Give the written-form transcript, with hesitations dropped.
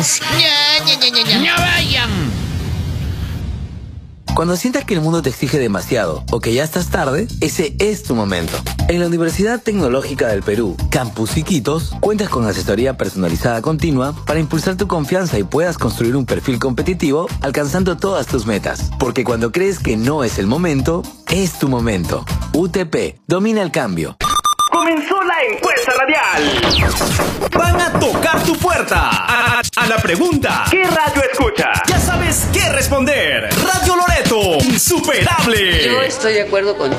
¡No vayan! Cuando sientas que el mundo te exige demasiado o que ya estás tarde, ese es tu momento. En la Universidad Tecnológica del Perú, Campus Iquitos, cuentas con asesoría personalizada continua para impulsar tu confianza y puedas construir un perfil competitivo alcanzando todas tus metas. Porque cuando crees que no es el momento, es tu momento. UTP, domina el cambio. Comenzó la encuesta radial. Van a tocar tu puerta. A la pregunta: ¿qué radio escuchas? Ya sabes qué responder. Radio Loreto, insuperable. Yo estoy de acuerdo con